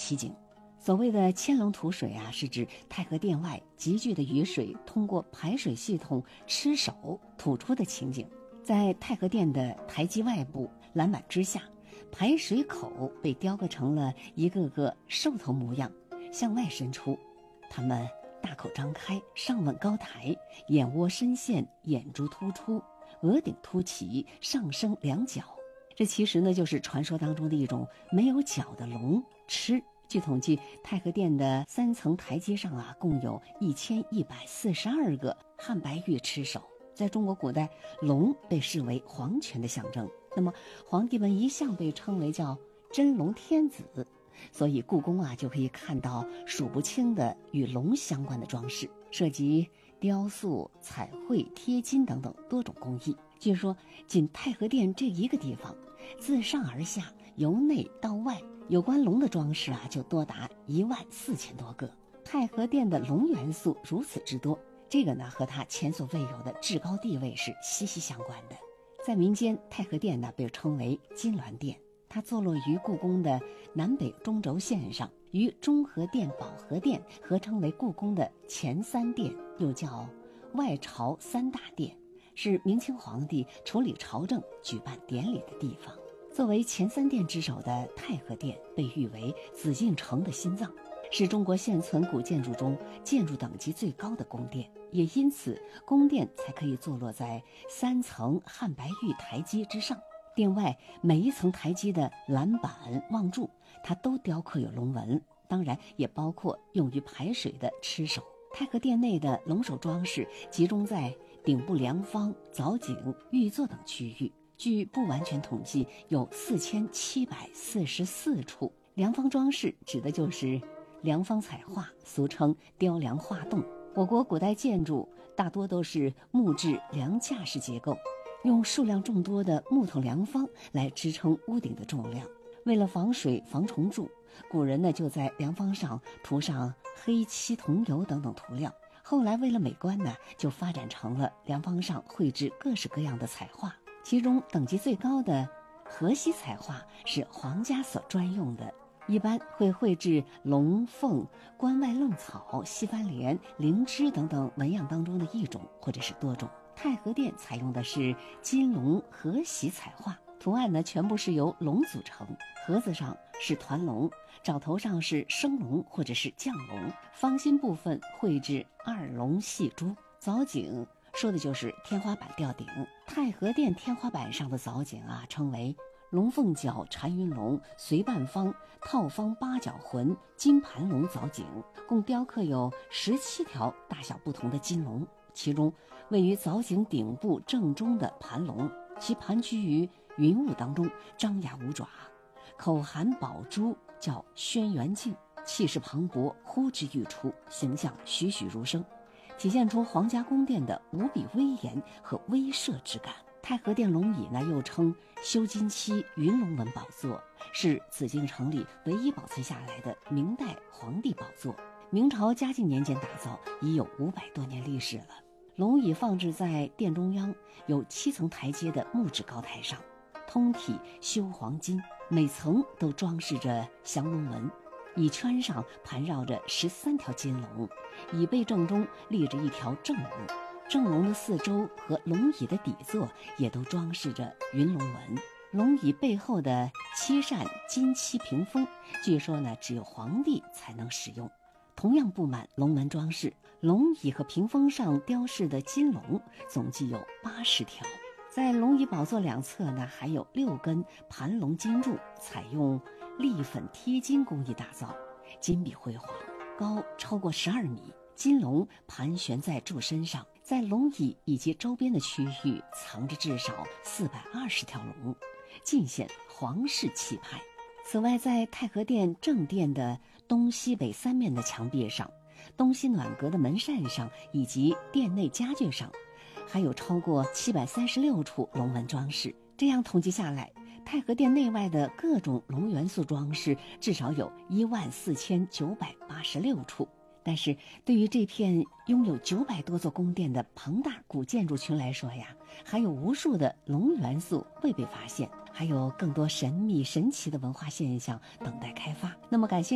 奇景。所谓的千龙吐水啊，是指太和殿外急剧的雨水通过排水系统吃手吐出的情景。在太和殿的台基外部栏板之下，排水口被雕刻成了一个个兽头模样，向外伸出，它们大口张开，上吻高抬，眼窝深陷，眼珠突出，额顶凸起，上升两角。这其实呢，就是传说当中的一种没有角的龙螭。据统计，太和殿的3层台阶上啊，共有1142个汉白玉螭首。在中国古代，龙被视为皇权的象征，那么皇帝们一向被称为叫真龙天子，所以故宫啊就可以看到数不清的与龙相关的装饰，涉及雕塑、彩绘、贴金等等多种工艺。据说仅太和殿这一个地方，自上而下，由内到外，有关龙的装饰啊就多达14000多个。太和殿的龙元素如此之多，这个呢和它前所未有的至高地位是息息相关的。在民间，太和殿呢被称为金銮殿，它坐落于故宫的南北中轴线上，与中和殿、保和殿合称为故宫的前3殿，又叫外朝3大殿，是明清皇帝处理朝政、举办典礼的地方。作为前3殿之首的太和殿，被誉为紫禁城的心脏，是中国现存古建筑中建筑等级最高的宫殿，也因此宫殿才可以坐落在3层汉白玉台阶之上。殿外每一层台阶的栏板、望柱，它都雕刻有龙纹，当然也包括用于排水的螭首。太和殿内的龙首装饰集中在顶部梁方、藻井、玉座等区域，据不完全统计有4744处。梁方装饰指的就是梁方彩画，俗称雕梁画栋。我国古代建筑大多都是木质梁架式结构，用数量众多的木头梁方来支撑屋顶的重量。为了防水、防虫蛀，古人呢就在梁方上涂上黑漆、桐油等等涂料。后来为了美观呢，就发展成了梁方上绘制各式各样的彩画。其中等级最高的河西彩画是皇家所专用的，一般会绘制龙凤、关外愣草、西番莲、灵芝等等纹样当中的一种或者是多种。太和殿采用的是金龙河喜彩画，图案呢全部是由龙组成，盒子上是团龙，爪头上是升龙或者是降龙，方心部分绘制2龙戏珠，藻井说的就是天花板吊顶。太和殿天花板上的藻井啊，称为龙凤角缠云龙、随半方、套方八角魂、金盘龙藻井，共雕刻有17条大小不同的金龙。其中位于藻井顶部正中的盘龙，其盘踞于云雾当中，张牙舞爪，口含宝珠，叫轩辕镜，气势磅礴，呼之欲出，形象栩栩如生，体现出皇家宫殿的无比威严和威慑之感。太和殿龙椅呢，又称修金漆云龙纹宝座，是紫禁城里唯一保存下来的明代皇帝宝座，明朝嘉靖年间打造，已有500多年历史了。龙椅放置在殿中央有7层台阶的木质高台上，通体修黄金，每层都装饰着降龙纹。椅圈上盘绕着13条金龙，椅背正中立着一条正龙，正龙的四周和龙椅的底座也都装饰着云龙纹。龙椅背后的7扇金漆屏风，据说呢只有皇帝才能使用，同样布满龙纹装饰。龙椅和屏风上雕饰的金龙总计有80条。在龙椅宝座两侧呢，还有6根盘龙金柱，采用立粉贴金工艺打造，金碧辉煌，高超过12米。金龙盘旋在柱身上，在龙椅以及周边的区域藏着至少420条龙，尽显皇室气派。此外，在太和殿正殿的东西北3面的墙壁上，东西暖阁的门扇上以及殿内家具上，还有超过736处龙纹装饰。这样统计下来，太和殿内外的各种龙元素装饰至少有14986处。但是对于这片拥有900多座宫殿的庞大古建筑群来说呀，还有无数的龙元素未被发现，还有更多神秘神奇的文化现象等待开发。那么感谢